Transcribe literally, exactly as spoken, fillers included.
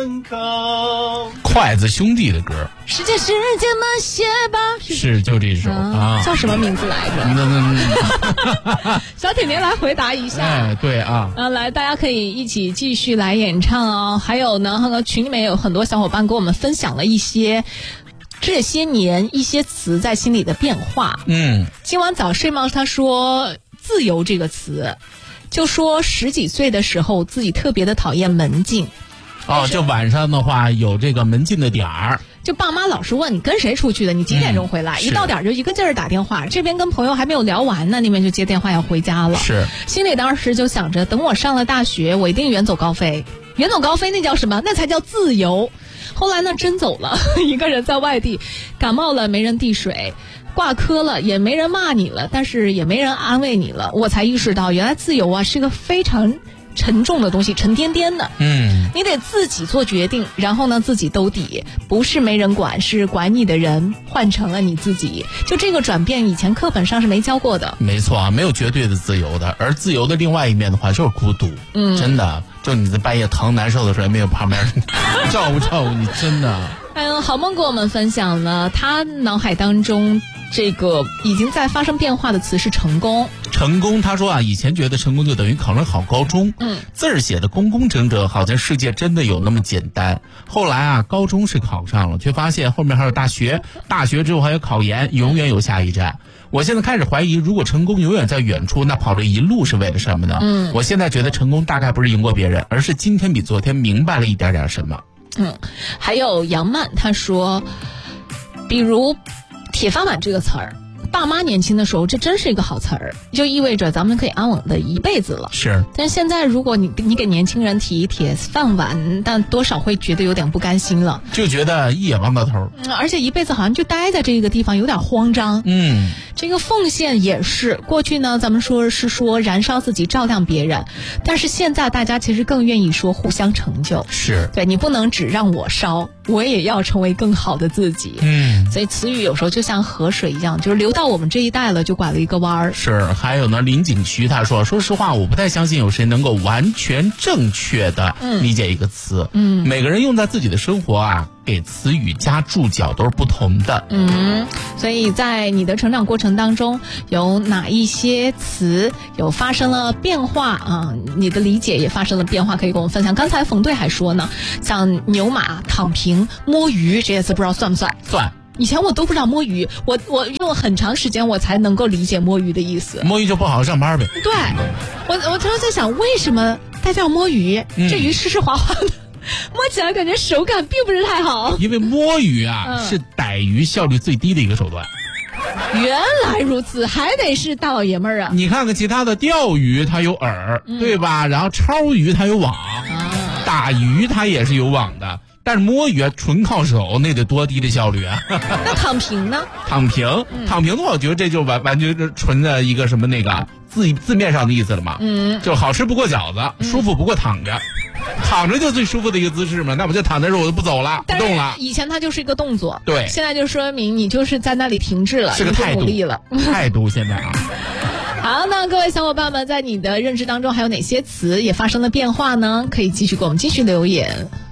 门口。 筷子兄弟的歌， 世界是这么些吧， 是就这首啊， 叫什么名字来着？小甜甜来回答一下。 哎，对啊， 呃，来，大家可以一起继续来演唱哦。还有呢，群里面有很多小伙伴跟我们分享了一些这些年一些词在心里的变化。 嗯， 今晚早睡吗？他说自由这个词，就说十几岁的时候自己特别的讨厌门禁。 哦，就晚上的话有这个门禁的点儿， 就爸妈老是问你跟谁出去的，你几点钟回来、嗯、一到点就一个劲儿打电话，这边跟朋友还没有聊完呢，那边就接电话要回家了。 是， 心里当时就想着等我上了大学我一定远走高飞，远走高飞那叫什么？那才叫自由。后来呢真走了，一个人在外地，感冒了没人递水，挂科了也没人骂你了，但是也没人安慰你了，我才意识到原来自由啊是个非常沉重的东西，沉甸甸的。 嗯， 你得自己做决定，然后呢自己兜底，不是没人管，是管你的人换成了你自己。就这个转变以前课本上是没教过的。 没错啊，没有绝对的自由的，而自由的另外一面的话就是孤独。嗯，真的，就你在半夜疼难受的时候，也没有旁边照顾照顾你，真的。 嗯，好梦跟我们分享了他脑海当中这个已经在发生变化的词是成功。 成功，他说啊，以前觉得成功就等于考上好高中， 嗯， 字儿写的工工整整，好像世界真的有那么简单。后来啊，高中是考上了，却发现后面还有大学，大学之后还有考研，永远有下一站。我现在开始怀疑，如果成功永远在远处，那跑这一路是为了什么呢？ 嗯， 我现在觉得成功大概不是赢过别人，而是今天比昨天明白了一点点什么。 嗯，还有杨曼他说，比如铁饭碗这个词儿，爸妈年轻的时候这真是一个好词儿，就意味着咱们可以安稳的一辈子了。 是， 但是现在如果你你给年轻人提铁饭碗，但多少会觉得有点不甘心了， 就觉得一眼望到头、 嗯、而且一辈子好像就待在这个地方有点慌张。 嗯， 这个奉献也是，过去呢咱们说是说燃烧自己照亮别人，但是现在大家其实更愿意说互相成就。 是， 对，你不能只让我烧，我也要成为更好的自己。 嗯， 所以词语有时候就像河水一样，就是流到我们这一代了就拐了一个弯儿。 是，还有呢，林景渠他说，说实话我不太相信有谁能够完全正确的理解一个词。 嗯， 每个人用在自己的生活啊，给词语加注脚都是不同的。 嗯，所以在你的成长过程当中，有哪一些词有发生了变化啊？你的理解也发生了变化，可以跟我们分享。刚才冯队还说呢，像牛马、躺平、摸鱼这些词不知道算不算？ 算。 以前我都不知道摸鱼，我我用很长时间我才能够理解摸鱼的意思。 摸鱼就不好好上班呗。 对，我我常常在想，为什么大家要摸鱼？ 嗯、 这鱼湿湿滑滑的，摸起来感觉手感并不是太好。 因为摸鱼啊、嗯、是逮鱼效率最低的一个手段。 原来如此，还得是大老爷们儿啊！ 你看看其他的，钓鱼它有饵、嗯，对吧？然后抄鱼它有网、啊，打鱼它也是有网的。但是摸鱼啊，纯靠手，那得多低的效率啊！ 那躺平呢？ 躺平，嗯、躺平的话，我觉得这就完完全是纯的一个什么那个字字面上的意思了嘛。 嗯， 就好吃不过饺子，嗯、舒服不过躺着，躺着就最舒服的一个姿势嘛。那我就躺在这儿，我就不走了，不动了。 以前它就是一个动作， 对， 现在就说明你就是在那里停滞了， 是个态度， 努力了， 态度现在啊。 好，那各位小伙伴们，在你的认知当中还有哪些词也发生了变化呢？可以继续给我们继续留言。